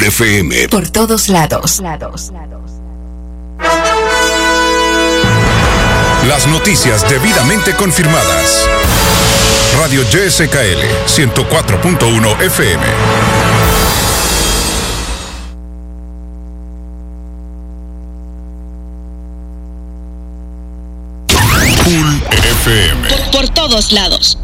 Cool FM. Por todos lados. Las noticias debidamente confirmadas. Radio YSKL 104.1 FM. Cool FM. Por todos lados.